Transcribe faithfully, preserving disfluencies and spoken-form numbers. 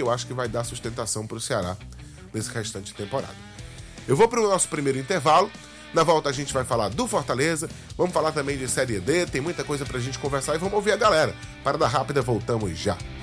eu acho que vai dar sustentação para o Ceará nesse restante de temporada. Eu vou para o nosso primeiro intervalo. Na volta a gente vai falar do Fortaleza, vamos falar também de Série D, tem muita coisa pra gente conversar e vamos ouvir a galera. Parada rápida, voltamos já.